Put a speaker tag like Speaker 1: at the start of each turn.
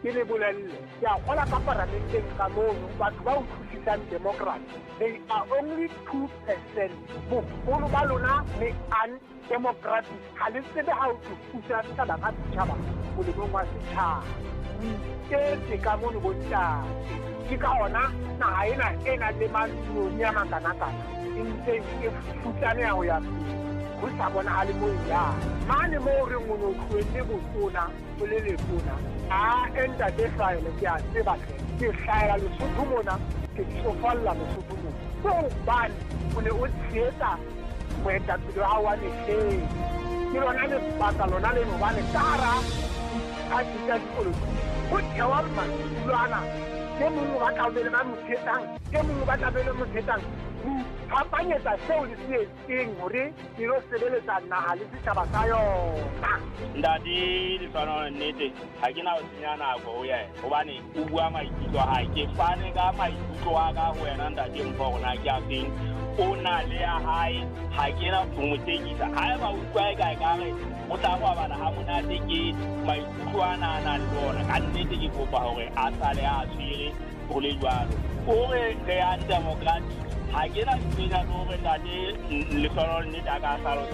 Speaker 1: ke le bolelle ke a gola ka parlamenteng ka mono batho ba utlwisisang democracy they are only 2%. Bogolo ba lona le undemocratic ga le tsebe ga o thusa setšhaba ka setšhaba molemong wa setšhaba ke ka mono bontate ke ka ona naga ena e na le manoni a makana-kana e ntse e futlane ya go ya pele go sa bonagale mo yang mane mo o reng o ne o tlhoetse botona o le letona entate Hlaele ke a tsebatlhe ke hlaela Lesotho mona ke tsofalla Lesotho mona ko bane o ne o tsheetsa moetapele wa hao wa mehleng ke lona lebaka lona le nobane ka hara diphati tsa dipolotiki go thewa matulwana ke mongwe ba tlabe le ba mo tsheetsang ke mongwe ba tlabe le mo tsheetsang phapanyetsa seo le se etseng hore ke lo sebeletsa naha le setjhaba sa yona
Speaker 2: ntate Leswana nnete ha ke na o senya nako ho yena hobane o bua maikutlo a hae ke fane ka maikutlo a ka ho wena ntate Mpho rona ke a feng o na le ya hae ha ke na mo tekisa ha ba utlwa e kae ka re o tla go bana ha monate ke maikutlo ana le bona ka nnete ke kopa hore a sale a tshwere ho le jwalo o re re ya democracy ha ke na tsena no re ntate Leswana nnete a ka salo